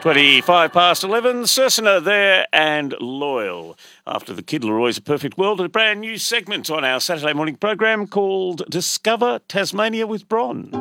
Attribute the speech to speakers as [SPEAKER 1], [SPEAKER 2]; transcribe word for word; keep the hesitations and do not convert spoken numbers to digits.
[SPEAKER 1] twenty-five past eleven, Sursina there and Loyal. After the Kid Leroy's A Perfect World, a brand new segment on our Saturday morning program called Discover Tasmania with Bron.